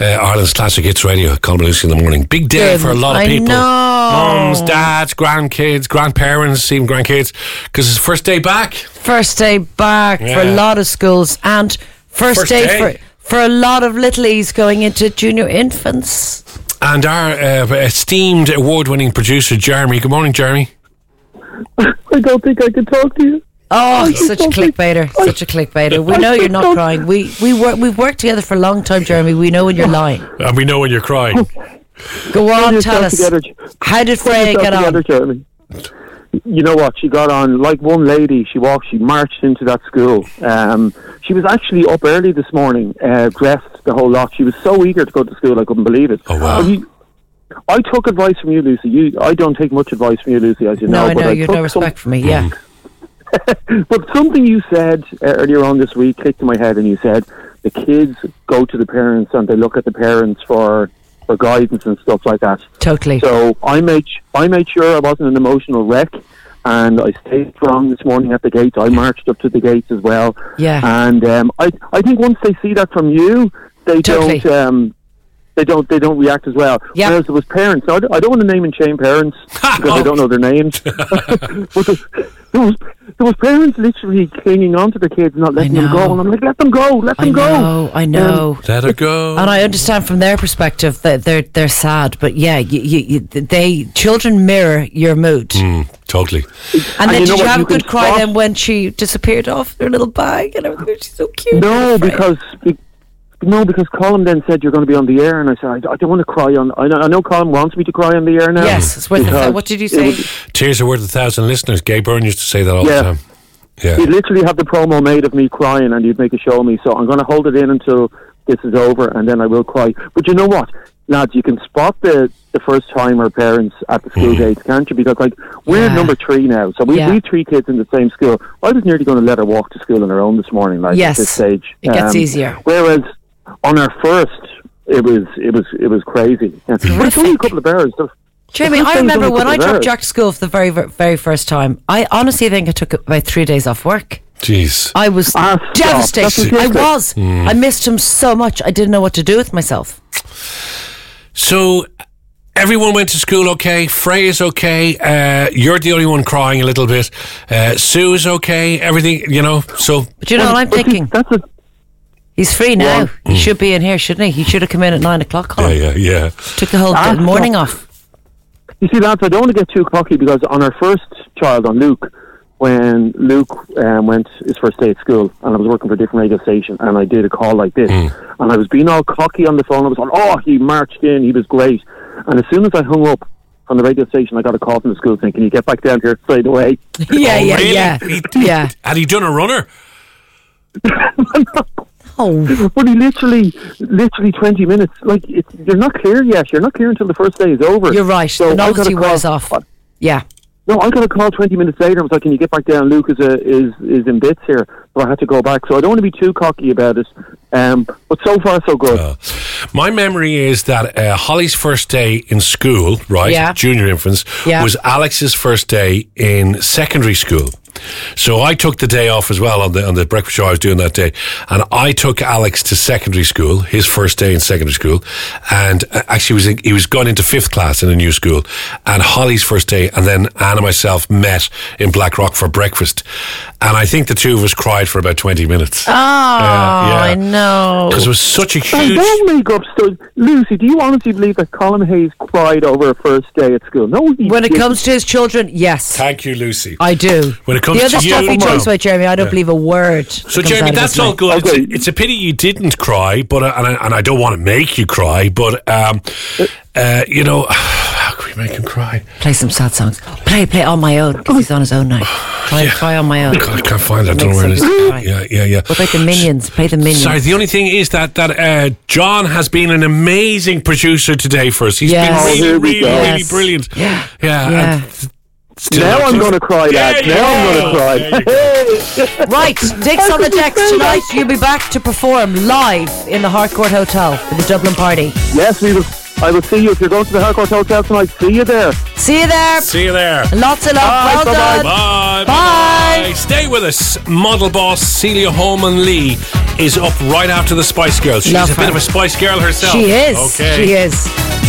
Ireland's Classic Hits Radio, Colin and Lucy in the morning. Big day for a lot of people. Mums, dads, grandkids, grandparents, even grandkids, because it's first day back. First day back for a lot of schools, and first day for a lot of littlies going into junior infants. And our esteemed award-winning producer, Jeremy. Good morning, Jeremy. I don't think I can talk to you. Oh, such a clickbaiter. Such a clickbaiter. We know you're not crying. We've worked together for a long time, Jeremy. We know when you're lying. And we know when you're crying. Go on, tell us. How did Freya get on? Jeremy. You know what? She got on like one lady. She marched into that school. She was actually up early this morning, dressed the whole lot. She was so eager to go to school, I couldn't believe it. Oh, wow. I took advice from you, Lucy. I don't take much advice from you, Lucy, as you know. No, I know. You have no respect for me, yeah. But something you said earlier on this week clicked in my head, and you said the kids go to the parents and they look at the parents for guidance and stuff like that. Totally. So I made sure I wasn't an emotional wreck, and I stayed strong this morning at the gates. I marched up to the gates as well. Yeah. And I think once they see that from you, they Totally. They don't react as well. Yep. Whereas there was parents. Now, I don't want to name and shame parents because I don't know their names. But there was parents literally clinging on to the kids, not letting them go. And I'm like, let them go, let them go. I know. Let her go. And I understand from their perspective that they're sad, but yeah, children mirror your mood. Totally. And then did you have a good cry then when she disappeared off her little bag and everything? She's so cute. No, because Colin then said you're going to be on the air, and I said I don't want to cry on. I know Colin wants me to cry on the air now. Yes, it's worth it. What did you say? Tears are worth 1,000 listeners. Gay Byrne used to say that all the time. Yeah. He'd literally have the promo made of me crying, and he'd make a show of me. So I'm going to hold it in until this is over, and then I will cry. But you know what, lads, you can spot the first timer parents at the school gates, can't you? Because we're number 3 now, so we have 3 kids in the same school. I was nearly going to let her walk to school on her own this morning. At this stage, it gets easier. Whereas on our first, it was crazy. It's only a couple of hours. Jamie, I remember when I dropped Jack to school for the very, very first time. I honestly think I took about 3 days off work. Jeez. I was devastated. I was. I missed him so much. I didn't know what to do with myself. So everyone went to school okay. Freya's okay. You're the only one crying a little bit. Sue's okay. Everything, so. But you know what I'm thinking? He's free now. He should be in here, shouldn't he? He should have come in at 9 o'clock. Colin. Yeah. Took the whole morning off. You see, lads, I don't want to get too cocky, because on our first child, on Luke, when Luke went his first day at school, and I was working for a different radio station, and I did a call like this, and I was being all cocky on the phone. I was like, he marched in, he was great. And as soon as I hung up on the radio station, I got a call from the school saying, can you get back down here straight away? Yeah. Had he done a runner? But he literally 20 minutes. You're not clear yet. You're not clear until the first day is over. You're right. So the novelty wears off. Yeah. No, I got a call 20 minutes later. I was like, can you get back down? Luke is in bits here. So I had to go back. So I don't want to be too cocky about it. But so far, so good. My memory is that Holly's first day in school, right? Yeah. Junior infants, was Alex's first day in secondary school. So I took the day off as well on the breakfast show I was doing that day, and I took Alex to secondary school, his first day in secondary school, and actually he was going into 5th class in a new school, and Holly's first day, and then Anne and myself met in Blackrock for breakfast, and I think the two of us cried for about 20 minutes. I know. Because it was such a huge... Don't make up stories. Lucy, do you honestly believe that Colin Hayes cried over a first day at school? No, when it comes to his children, yes. Thank you, Lucy. I do. When it comes the other stuff he talks about, Jeremy, I don't believe a word. So, Jeremy, that's all good. Okay. It's a pity you didn't cry, but and I don't want to make you cry, but how can we make him cry? Play some sad songs. Play On My Own, because he's on his own now. Try On My Own. God, I can't find it. I don't know where it is. Yeah. What about the Minions? Play the Minions. Sorry, the only thing is that John has been an amazing producer today for us. He's been really brilliant. Yeah. Now I'm going to cry, lads. Now I'm going to cry. Right, Dick's on the decks tonight. You'll be back to perform live in the Harcourt Hotel for the Dublin party. Yes, we will. I will see you if you're going to the Harcourt Hotel tonight. See you there. See you there. See you there. Lots of love. Bye, well bye-bye. done. Bye. Stay with us. Model boss Celia Holman Lee is up right after the Spice Girls. She's Love a bit her. of a Spice Girl herself. She is. Okay. She is.